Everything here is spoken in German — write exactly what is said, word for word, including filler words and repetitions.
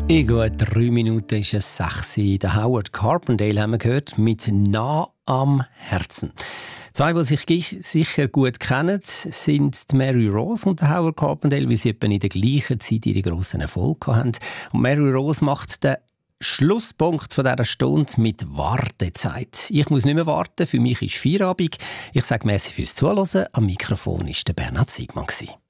In gut drei Minuten ist es sechs. Der Howard Carpendale haben wir gehört, mit «Nah am Herzen». Zwei, die sich gi- sicher gut kennen, sind die Mary Rose und der Howard Carpendale, weil sie etwa in der gleichen Zeit ihre grossen Erfolge hatten. Und Mary Rose macht den Schlusspunkt von dieser Stunde mit Wartezeit. Ich muss nicht mehr warten, für mich ist Feierabend. Ich sage merci fürs Zuhören. Am Mikrofon war der Bernhard Siegmann.